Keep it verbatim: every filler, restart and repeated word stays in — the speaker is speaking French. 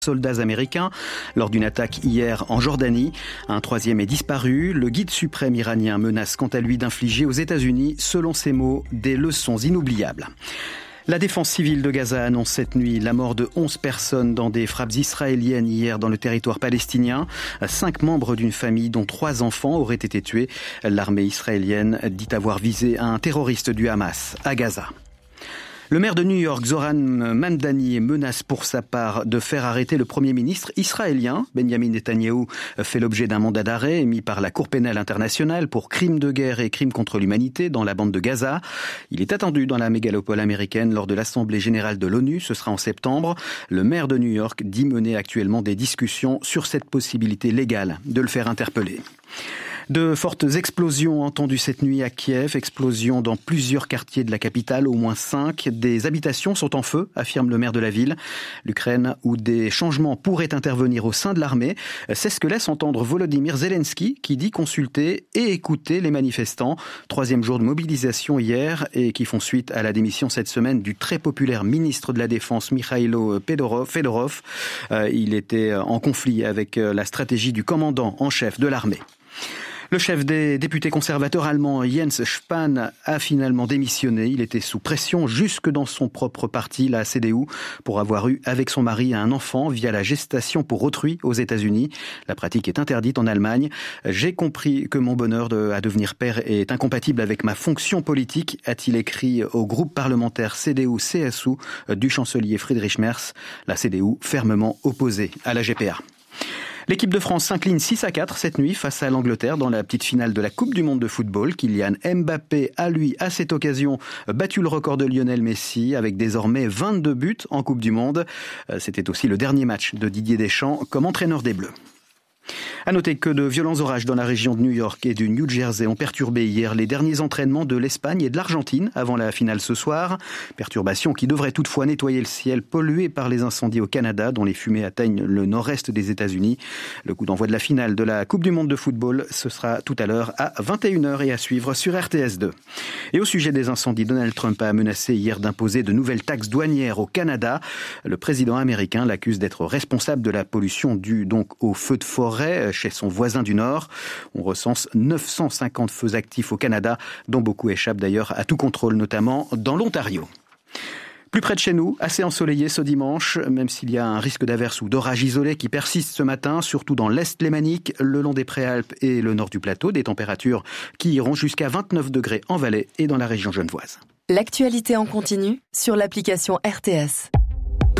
soldats américains lors d'une attaque hier en Jordanie. Un troisième est disparu. Le guide suprême iranien menace quant à lui d'infliger aux États-Unis, selon ses mots, des leçons inoubliables. La défense civile de Gaza annonce cette nuit la mort de onze personnes dans des frappes israéliennes hier dans le territoire palestinien. Cinq membres d'une famille dont trois enfants auraient été tués. L'armée israélienne dit avoir visé un terroriste du Hamas à Gaza. Le maire de New York, Zoran Mamdani, menace pour sa part de faire arrêter le Premier ministre israélien. Benjamin Netanyahou fait l'objet d'un mandat d'arrêt émis par la Cour pénale internationale pour crimes de guerre et crimes contre l'humanité dans la bande de Gaza. Il est attendu dans la mégalopole américaine lors de l'Assemblée générale de l'ONU. Ce sera en septembre. Le maire de New York dit mener actuellement des discussions sur cette possibilité légale de le faire interpeller. De fortes explosions entendues cette nuit à Kiev, explosions dans plusieurs quartiers de la capitale, au moins cinq. Des habitations sont en feu, affirme le maire de la ville. L'Ukraine, où des changements pourraient intervenir au sein de l'armée, c'est ce que laisse entendre Volodymyr Zelensky, qui dit consulter et écouter les manifestants. Troisième jour de mobilisation hier et qui font suite à la démission cette semaine du très populaire ministre de la Défense, Mikhailo Fedorov. Il était en conflit avec la stratégie du commandant en chef de l'armée. Le chef des députés conservateurs allemands, Jens Spahn, a finalement démissionné. Il était sous pression jusque dans son propre parti, la C D U, pour avoir eu avec son mari un enfant via la gestation pour autrui aux États-Unis. La pratique est interdite en Allemagne. J'ai compris que mon bonheur de, à devenir père est incompatible avec ma fonction politique, a-t-il écrit au groupe parlementaire C D U C S U du chancelier Friedrich Merz. La C D U fermement opposée à la G P A. L'équipe de France s'incline six à quatre cette nuit face à l'Angleterre dans la petite finale de la Coupe du Monde de football. Kylian Mbappé a, lui, à cette occasion, battu le record de Lionel Messi avec désormais vingt-deux buts en Coupe du Monde. C'était aussi le dernier match de Didier Deschamps comme entraîneur des Bleus. À noter que de violents orages dans la région de New York et du New Jersey ont perturbé hier les derniers entraînements de l'Espagne et de l'Argentine avant la finale ce soir. Perturbations qui devraient toutefois nettoyer le ciel pollué par les incendies au Canada dont les fumées atteignent le nord-est des États-Unis. Le coup d'envoi de la finale de la Coupe du Monde de football, ce sera tout à l'heure à vingt et une heures et à suivre sur R T S deux. Et au sujet des incendies, Donald Trump a menacé hier d'imposer de nouvelles taxes douanières au Canada. Le président américain l'accuse d'être responsable de la pollution due donc aux feux de forêt chez son voisin du Nord. On recense neuf cent cinquante feux actifs au Canada, dont beaucoup échappent d'ailleurs à tout contrôle, notamment dans l'Ontario. Plus près de chez nous, assez ensoleillé ce dimanche, même s'il y a un risque d'averse ou d'orage isolé qui persiste ce matin, surtout dans l'Est lémanique, le long des Préalpes et le nord du plateau, des températures qui iront jusqu'à vingt-neuf degrés en Valais et dans la région genevoise. L'actualité en continu sur l'application R T S.